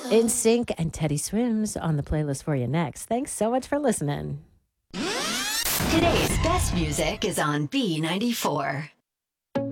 In Sync and Teddy Swims on the playlist for you next. Thanks so much for listening. Today's best music is on B94.